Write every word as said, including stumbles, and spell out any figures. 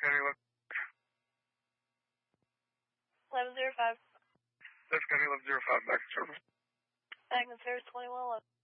County eleven zero five. Dutch County eleven zero five, back in service. Back in service twenty-one eleven.